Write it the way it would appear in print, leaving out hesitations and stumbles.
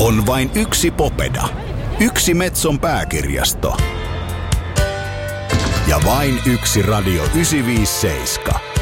On vain yksi Popeda. Yksi Metson pääkirjasto. Ja vain yksi Radio 957.